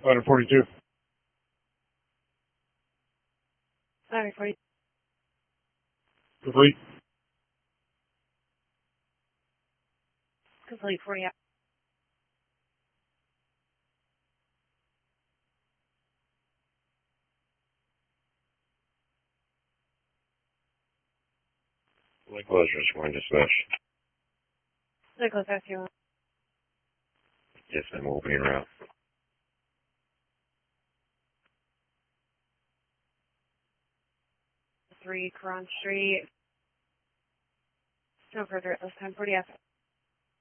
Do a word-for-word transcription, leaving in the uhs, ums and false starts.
one forty-two. one forty. Complete. Complete forty. Lake Closure, scoring dispatch. Nicholas, that's you. Yes, ma'am, we'll be en route. Three Coron Street. No further at this time. forty F.